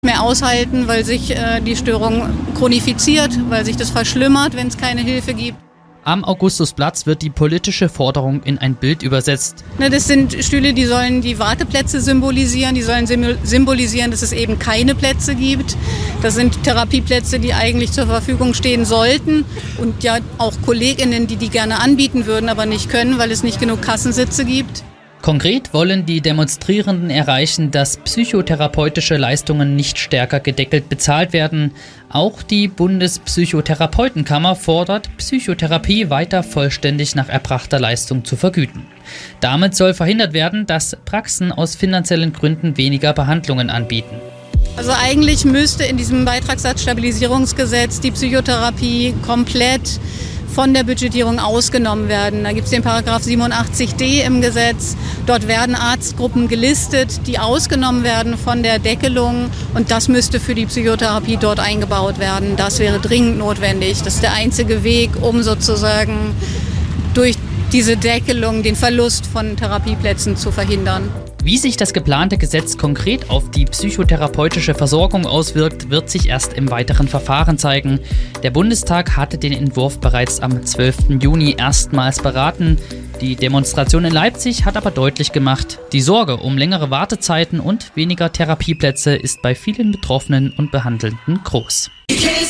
mehr aushalten, weil sich die Störung chronifiziert, weil sich das verschlimmert, wenn es keine Hilfe gibt. Am Augustusplatz wird die politische Forderung in ein Bild übersetzt. Das sind Stühle, die sollen die Warteplätze symbolisieren, die sollen symbolisieren, dass es eben keine Plätze gibt. Das sind Therapieplätze, die eigentlich zur Verfügung stehen sollten und ja auch KollegInnen, die gerne anbieten würden, aber nicht können, weil es nicht genug Kassensitze gibt. Konkret wollen die Demonstrierenden erreichen, dass psychotherapeutische Leistungen nicht stärker gedeckelt bezahlt werden. Auch die Bundespsychotherapeutenkammer fordert, Psychotherapie weiter vollständig nach erbrachter Leistung zu vergüten. Damit soll verhindert werden, dass Praxen aus finanziellen Gründen weniger Behandlungen anbieten. Also eigentlich müsste in diesem Beitragssatzstabilisierungsgesetz die Psychotherapie komplett von der Budgetierung ausgenommen werden. Da gibt es den Paragraph 87d im Gesetz. Dort werden Arztgruppen gelistet, die ausgenommen werden von der Deckelung. Und das müsste für die Psychotherapie dort eingebaut werden. Das wäre dringend notwendig. Das ist der einzige Weg, um sozusagen durch diese Deckelung den Verlust von Therapieplätzen zu verhindern. Wie sich das geplante Gesetz konkret auf die psychotherapeutische Versorgung auswirkt, wird sich erst im weiteren Verfahren zeigen. Der Bundestag hatte den Entwurf bereits am 12. Juni erstmals beraten. Die Demonstration in Leipzig hat aber deutlich gemacht, die Sorge um längere Wartezeiten und weniger Therapieplätze ist bei vielen Betroffenen und Behandelnden groß.